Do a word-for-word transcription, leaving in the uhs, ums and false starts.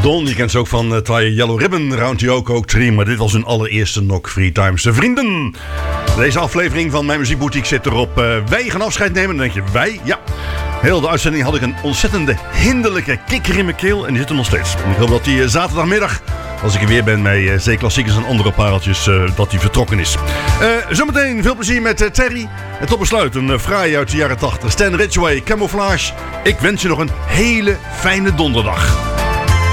Don, je kent ze ook van uh, Tie Yellow Ribbon, Round the Oak Oak Tree. Maar dit was hun allereerste Knock Three Times. De vrienden, deze aflevering van Mijn Muziekboutique zit erop. Uh, wij gaan afscheid nemen. Dan denk je, wij? Ja. Heel de uitzending had ik een ontzettende hinderlijke kikker in mijn keel. En die zit er nog steeds. En ik hoop dat die uh, zaterdagmiddag, als ik er weer ben met uh, zeeklassiekers en andere pareltjes, uh, dat die vertrokken is. Uh, zometeen veel plezier met uh, Terry. En tot besluit een uh, fraai uit de jaren tachtig. Stan Ridgway, Camouflage. Ik wens je nog een hele fijne donderdag.